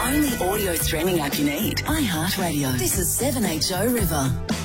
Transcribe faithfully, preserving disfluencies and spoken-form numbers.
only audio streaming app you need. iHeartRadio. This is seven H O River.